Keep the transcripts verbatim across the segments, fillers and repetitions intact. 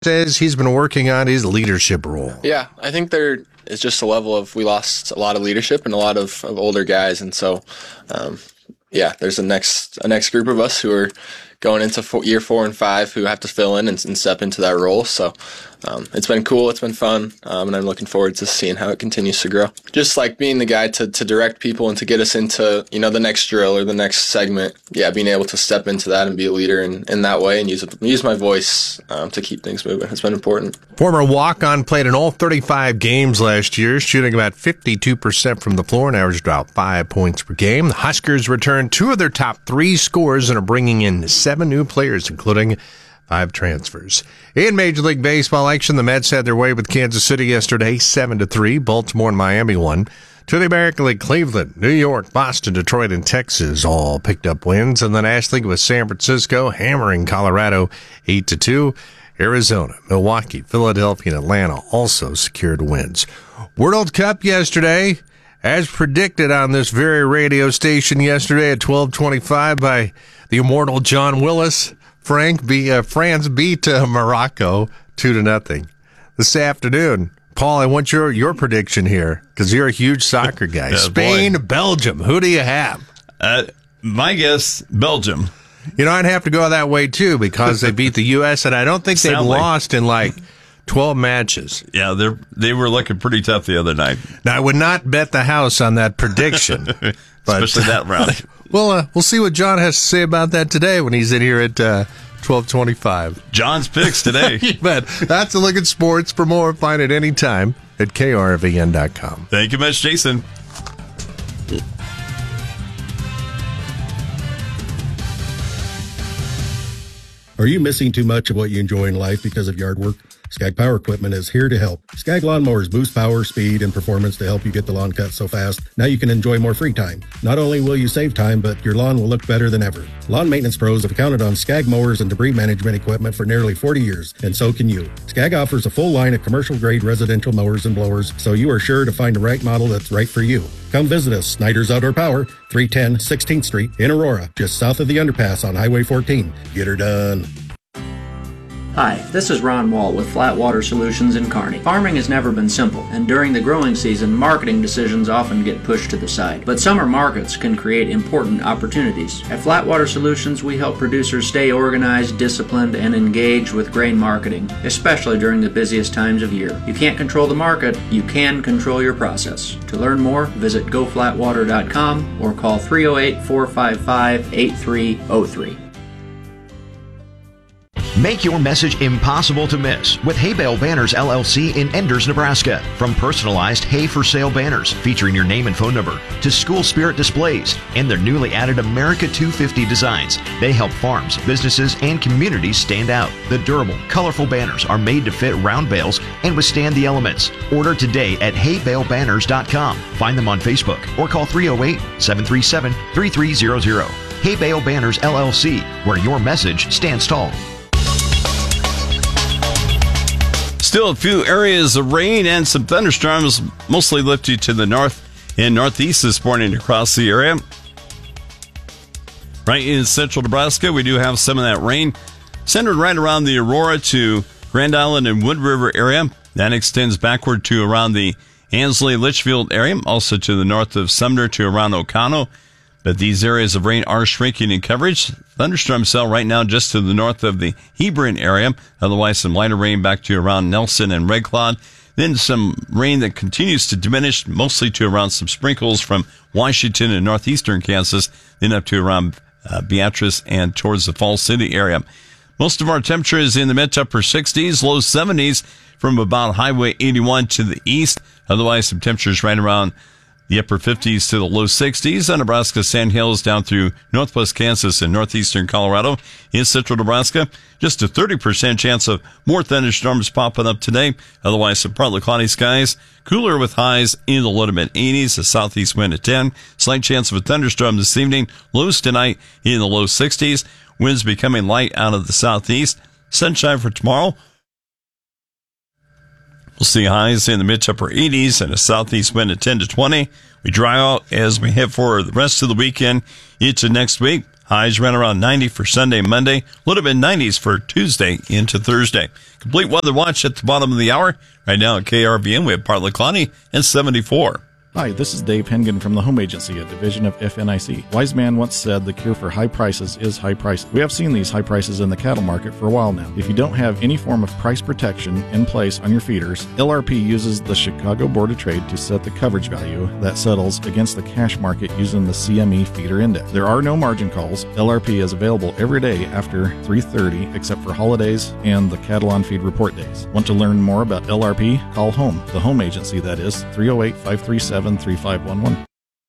says he's been working on his leadership role. Yeah, I think there is just a level of, we lost a lot of leadership and a lot of, of older guys. And so, um, yeah, there's a next, a next group of us who are going into four, year four and five who have to fill in and, and step into that role. So um, it's been cool. It's been fun. Um, and I'm looking forward to seeing how it continues to grow. Just like being the guy to, to direct people and to get us into, you know, the next drill or the next segment. Yeah, being able to step into that and be a leader in, in that way and use use my voice um, to keep things moving. It's been important. Former walk-on played in all thirty-five games last year, shooting about fifty-two percent from the floor and averaged about five points per game. The Huskers returned two of their top three scorers and are bringing in seven new players, including five transfers. In Major League Baseball action, the Mets had their way with Kansas City yesterday, seven to three. Baltimore and Miami won. To the American League, Cleveland, New York, Boston, Detroit, and Texas all picked up wins. And the National League with San Francisco hammering Colorado eight to two. Arizona, Milwaukee, Philadelphia, and Atlanta also secured wins. World Cup yesterday, as predicted on this very radio station yesterday at twelve twenty-five by the immortal John Willis. Frank be, uh, France beat uh, Morocco two to nothing. This afternoon, Paul, I want your your prediction here because you're a huge soccer guy. Yeah, Spain, boy. Belgium. Who do you have? Uh, my guess, Belgium. You know, I'd have to go that way too because they beat the U S and I don't think they've Sound like- lost in like twelve matches. Yeah, they they were looking pretty tough the other night. Now, I would not bet the house on that prediction, but Especially that round. Well, uh, we'll see what John has to say about that today when he's in here at uh, twelve twenty-five. John's picks today. But that's a look at sports. For more, find it anytime at K R V N dot com. Thank you much, Jason. Are you missing too much of what you enjoy in life because of yard work? Skag Power Equipment is here to help. Skag lawnmowers boost power, speed, and performance to help you get the lawn cut so fast. Now you can enjoy more free time. Not only will you save time, but your lawn will look better than ever. Lawn maintenance pros have counted on Skag mowers and debris management equipment for nearly forty years, and so can you. Skag offers a full line of commercial-grade residential mowers and blowers, so you are sure to find the right model that's right for you. Come visit us, Snyder's Outdoor Power, three ten sixteenth Street in Aurora, just south of the underpass on Highway fourteen. Get her done. Hi, this is Ron Wall with Flatwater Solutions in Kearney. Farming has never been simple, and during the growing season, marketing decisions often get pushed to the side. But summer markets can create important opportunities. At Flatwater Solutions, we help producers stay organized, disciplined, and engaged with grain marketing, especially during the busiest times of year. You can't control the market, you can control your process. To learn more, visit go flatwater dot com or call three oh eight, four five five, eight three oh three. Make your message impossible to miss with Hay Bale Banners L L C in Enders, Nebraska. From personalized hay for sale banners featuring your name and phone number to school spirit displays and their newly added America two fifty designs, they help farms, businesses, and communities stand out. The durable, colorful banners are made to fit round bales and withstand the elements. Order today at hay bale banners dot com. Find them on Facebook or call three oh eight, seven three seven, three three zero zero. Hay Bale Banners L L C, where your message stands tall. Still a few areas of rain and some thunderstorms, mostly lifted to the north and northeast this morning across the area. Right in central Nebraska, we do have some of that rain centered right around the Aurora to Grand Island and Wood River area. That extends backward to around the Ansley, Litchfield area, also to the north of Sumner to around Oconto. But these areas of rain are shrinking in coverage. Thunderstorm cell right now just to the north of the Hebron area. Otherwise, some lighter rain back to around Nelson and Red Cloud. Then some rain that continues to diminish, mostly to around some sprinkles from Washington and northeastern Kansas, then up to around uh, Beatrice and towards the Falls City area. Most of our temperature is in the mid to upper sixties, low seventies from about Highway eighty-one to the east. Otherwise, some temperatures right around the upper fifties to the low sixties on Nebraska Sand Hills down through northwest Kansas and northeastern Colorado. In central Nebraska, just a thirty percent chance of more thunderstorms popping up today. Otherwise, some partly cloudy skies. Cooler with highs in the low to mid eighties. A southeast wind at ten. Slight chance of a thunderstorm this evening. Lows tonight in the low sixties. Winds becoming light out of the southeast. Sunshine for tomorrow. We'll see highs in the mid to upper eighties and a southeast wind at ten to twenty. We dry out as we head for the rest of the weekend into next week. Highs ran around ninety for Sunday and Monday, a little bit nineties for Tuesday into Thursday. Complete weather watch at the bottom of the hour. Right now at K R V N, we have partly cloudy and seventy-four. Hi, this is Dave Hengen from the Home Agency, a division of F N I C. Wise man once said the cure for high prices is high prices. We have seen these high prices in the cattle market for a while now. If you don't have any form of price protection in place on your feeders, L R P uses the Chicago Board of Trade to set the coverage value that settles against the cash market using the C M E feeder index. There are no margin calls. L R P is available every day after three thirty except for holidays and the cattle on feed report days. Want to learn more about L R P? Call HOME, the Home Agency, that is, three oh eight, five three seven, three five one one.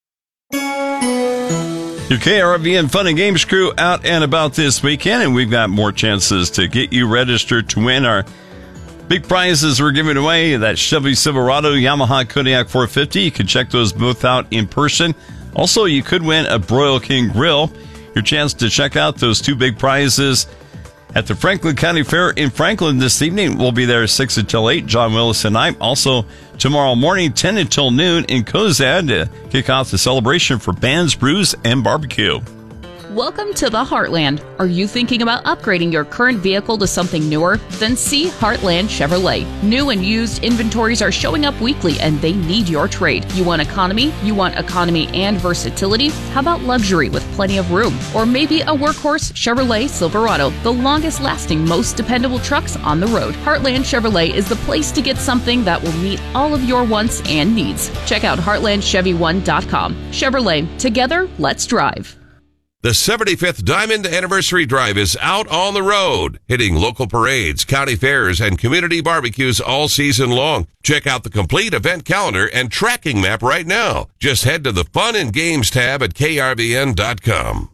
Your K R V N Fun and Games crew out and about this weekend, and we've got more chances to get you registered to win our big prizes we're giving away. That Chevy Silverado, Yamaha Kodiak four fifty. You can check those both out in person. Also, you could win a Broil King grill. Your chance to check out those two big prizes at the Franklin County Fair in Franklin this evening. We'll be there six until eight. John Willis and I. Also, tomorrow morning, ten until noon in Cozad to kick off the celebration for bands, brews, and barbecue. Welcome to the Heartland. Are you thinking about upgrading your current vehicle to something newer? Then see Heartland Chevrolet. New and used inventories are showing up weekly and they need your trade. You want economy? You want economy and versatility? How about luxury with plenty of room? Or maybe a workhorse Chevrolet Silverado, the longest lasting, most dependable trucks on the road. Heartland Chevrolet is the place to get something that will meet all of your wants and needs. Check out heartland chevy one dot com. Chevrolet, together, let's drive. The seventy-fifth Diamond Anniversary Drive is out on the road, hitting local parades, county fairs, and community barbecues all season long. Check out the complete event calendar and tracking map right now. Just head to the Fun and Games tab at K R V N dot com.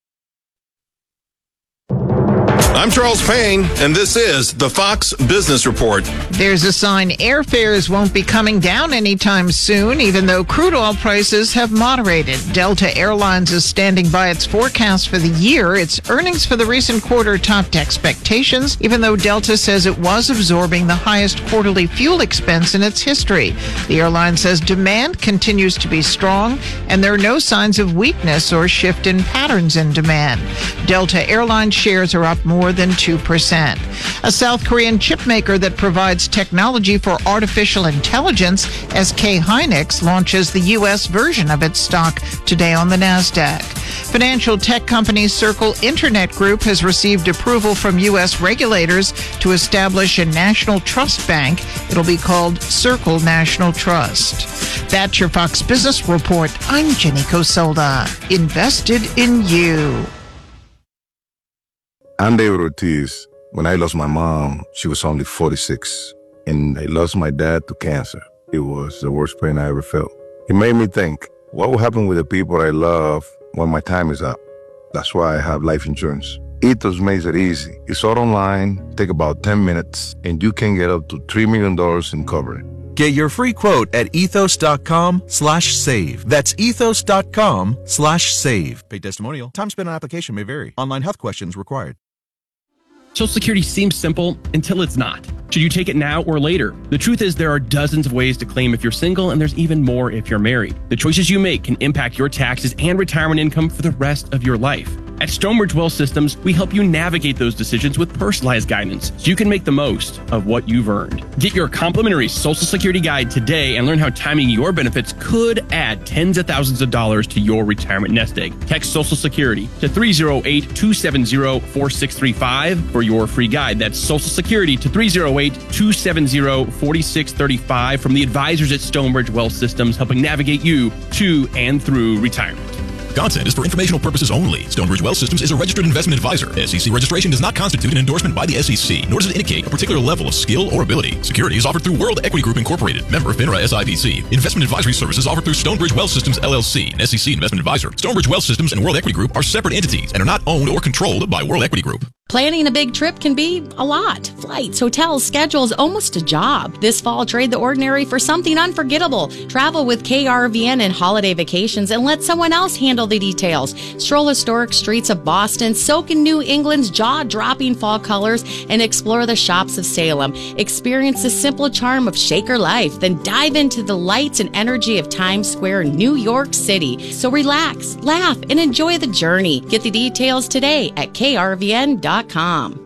I'm Charles Payne, and this is the Fox Business Report. There's a sign airfares won't be coming down anytime soon, even though crude oil prices have moderated. Delta Airlines is standing by its forecast for the year. Its earnings for the recent quarter topped expectations, even though Delta says it was absorbing the highest quarterly fuel expense in its history. The airline says demand continues to be strong, and there are no signs of weakness or shift in patterns in demand. Delta Airlines shares are up more than two percent. A South Korean chip maker that provides technology for artificial intelligence, S K Hynix, launches the U S version of its stock today on the NASDAQ. Financial tech company Circle Internet Group has received approval from U S regulators to establish a national trust bank. It'll be called Circle National Trust. That's your Fox Business Report. I'm Jenny Cosolda. Invested in you. I'm David Ortiz. When I lost my mom, she was only forty-six, and I lost my dad to cancer. It was the worst pain I ever felt. It made me think, what will happen with the people I love when my time is up? That's why I have life insurance. Ethos makes it easy. It's all online, take about ten minutes, and you can get up to three million dollars in coverage. Get your free quote at ethos.com slash save. That's ethos.com slash save. Paid testimonial. Time spent on application may vary. Online health questions required. Social Security seems simple until it's not. Should you take it now or later? The truth is there are dozens of ways to claim if you're single, and there's even more if you're married. The choices you make can impact your taxes and retirement income for the rest of your life. At Stonebridge Wealth Systems, we help you navigate those decisions with personalized guidance so you can make the most of what you've earned. Get your complimentary Social Security guide today and learn how timing your benefits could add tens of thousands of dollars to your retirement nest egg. Text Social Security to three oh eight, two seven oh, four six three five for your free guide. That's Social Security to three oh eight, two seven oh, four six three five from the advisors at Stonebridge Wealth Systems, helping navigate you to and through retirement. Content is for informational purposes only. Stonebridge Wealth Systems is a registered investment advisor. S E C registration does not constitute an endorsement by the S E C, nor does it indicate a particular level of skill or ability. Securities offered through World Equity Group Incorporated, member FINRA S I P C. Investment advisory services offered through Stonebridge Wealth Systems L L C, an S E C investment advisor. Stonebridge Wealth Systems and World Equity Group are separate entities and are not owned or controlled by World Equity Group. Planning a big trip can be a lot. Flights, hotels, schedules, almost a job. This fall, trade the ordinary for something unforgettable. Travel with K R V N and Holiday Vacations and let someone else handle the details. Stroll historic streets of Boston, soak in New England's jaw-dropping fall colors, and explore the shops of Salem. Experience the simple charm of Shaker life, then dive into the lights and energy of Times Square, New York City. So relax, laugh, and enjoy the journey. Get the details today at K R V N dot com.